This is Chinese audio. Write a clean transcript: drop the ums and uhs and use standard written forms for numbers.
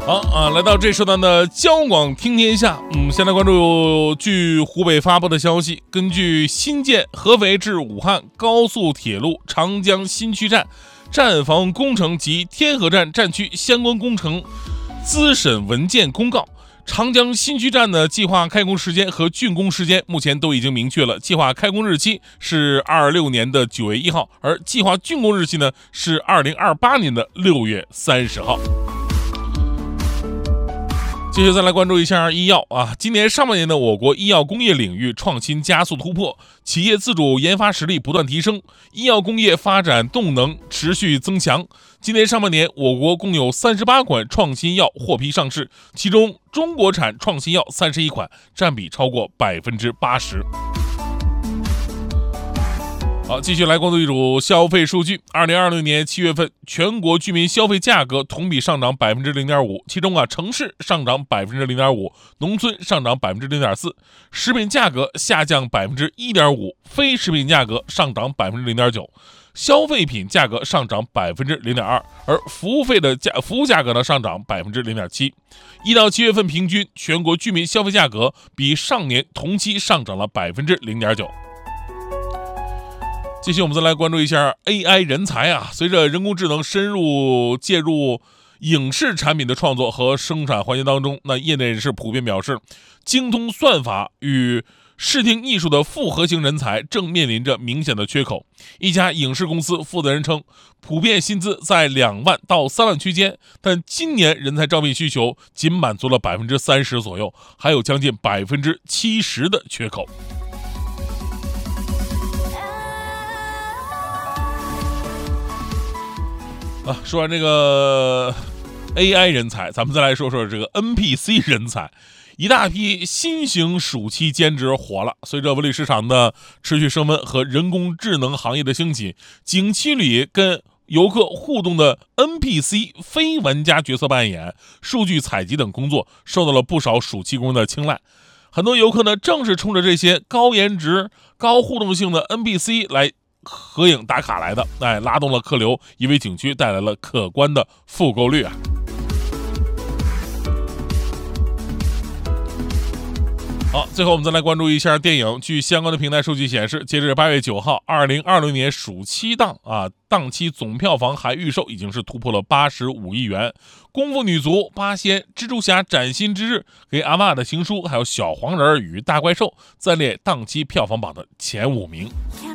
来到这时段的交广听天下，先来关注据湖北发布的消息，根据新建合肥至武汉高速铁路长江新区站站房工程及天河站站区相关工程资审文件公告，长江新区站的计划开工时间和竣工时间目前都已经明确了，计划开工日期是26年的9月1号，而计划竣工日期呢是2028年的6月30号。继续再来关注一下医药今年上半年的我国医药工业领域创新加速突破，企业自主研发实力不断提升，医药工业发展动能持续增强。今年上半年，我国共有38款创新药获批上市，其中中国产创新药31款，占比超过80%。好，继续来关注一组消费数据。2026年7月份，全国居民消费价格同比上涨0.5%，其中城市上涨0.5%，农村上涨0.4%，食品价格下降1.5%，非食品价格上涨0.9%，消费品价格上涨0.2%，而服务价格呢上涨0.7%。1到7月份平均，全国居民消费价格比上年同期上涨了0.9%。继续我们再来关注一下 AI 人才随着人工智能深入介入影视产品的创作和生产环节当中，那业内人士普遍表示，精通算法与视听艺术的复合型人才正面临着明显的缺口。一家影视公司负责人称，普遍薪资在2万到3万区间，但今年人才招聘需求仅满足了30%左右，还有将近70%的缺口。说完这个 AI 人才，咱们再来说说这个 NPC 人才。一大批新型暑期兼职火了，随着文旅市场的持续升温和人工智能行业的兴起，景区里跟游客互动的 NPC 非玩家角色扮演、数据采集等工作受到了不少暑期工人的青睐。很多游客呢，正是冲着这些高颜值、高互动性的 NPC 来合影打卡来的，拉动了客流，也为景区带来了可观的复购率。好，最后我们再来关注一下电影。据相关的平台数据显示，截至8月9号，2026年暑期档档期总票房含预售已经是突破了85亿元。功夫女足、八仙、蜘蛛侠崭新之日、给阿嬷的情书，还有小黄人与大怪兽暂列档期票房榜的前5名。